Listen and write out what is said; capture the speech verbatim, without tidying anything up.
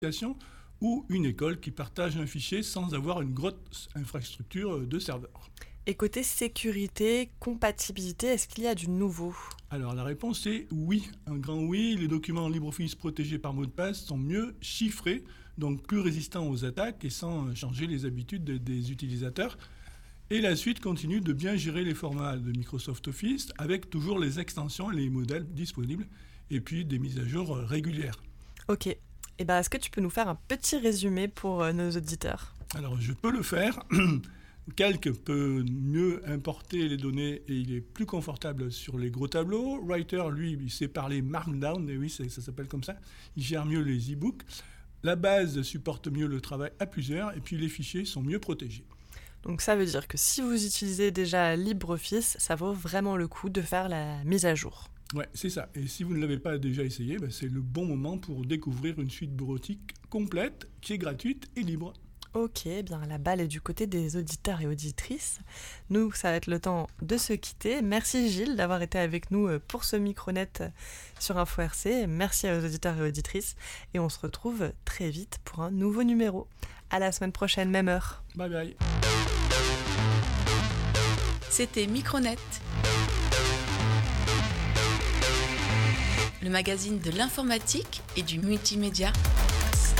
ou une école qui partage un fichier sans avoir une grosse infrastructure de serveurs. Et côté sécurité, compatibilité, est-ce qu'il y a du nouveau ? Alors la réponse est oui, un grand oui. Les documents LibreOffice protégés par mot de passe sont mieux chiffrés, donc plus résistants aux attaques et sans changer les habitudes des, des utilisateurs. Et la suite continue de bien gérer les formats de Microsoft Office avec toujours les extensions et les modèles disponibles et puis des mises à jour régulières. Ok. Et ben, est-ce que tu peux nous faire un petit résumé pour nos auditeurs ? Alors je peux le faire. Calc peut mieux importer les données et il est plus confortable sur les gros tableaux. Writer, lui, il sait parler Markdown, et oui, ça, ça s'appelle comme ça. Il gère mieux les e-books. La base supporte mieux le travail à plusieurs et puis les fichiers sont mieux protégés. Donc ça veut dire que si vous utilisez déjà LibreOffice, ça vaut vraiment le coup de faire la mise à jour. Ouais, c'est ça. Et si vous ne l'avez pas déjà essayé, bah, c'est le bon moment pour découvrir une suite bureautique complète qui est gratuite et libre. Ok, bien la balle est du côté des auditeurs et auditrices. Nous, ça va être le temps de se quitter. Merci Gilles d'avoir été avec nous pour ce micronet sur Info R C. Merci aux auditeurs et auditrices. Et on se retrouve très vite pour un nouveau numéro. À la semaine prochaine, même heure. Bye bye. C'était Micronet, le magazine de l'informatique et du multimédia.